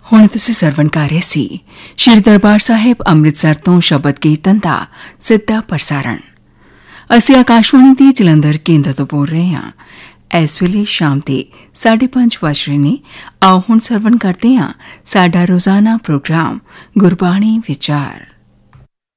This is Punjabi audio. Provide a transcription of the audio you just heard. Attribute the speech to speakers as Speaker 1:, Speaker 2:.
Speaker 1: ਹੁਣ ਤੁਸੀਂ ਸਰਵਣ ਕਰ ਰਹੇ ਸੀ ਸ਼੍ਰੀ ਦਰਬਾਰ ਸਾਹਿਬ ਅੰਮ੍ਰਿਤਸਰ ਤੋਂ ਸ਼ਬਦ ਕੀਰਤਨ ਦਾ ਸਿੱਧਾ ਪ੍ਰਸਾਰਣ। ਅਸੀਂ ਆਕਾਸ਼ਵਾਣੀ ਦੀ ਜਲੰਧਰ ਕੇਂਦਰ ਤੋਂ ਬੋਲ ਰਹੇ ਹਾਂ। ਇਸ ਵੇਲੇ ਸ਼ਾਮ ਦੇ 5:30 ਵੱਜ ਰਹੇ ਨੇ। ਆਓ ਹੁਣ ਸਰਵਣ ਕਰਦੇ ਹਾਂ ਸਾਡਾ ਰੋਜ਼ਾਨਾ ਪ੍ਰੋਗਰਾਮ ਗੁਰਬਾਣੀ ਵਿਚਾਰ।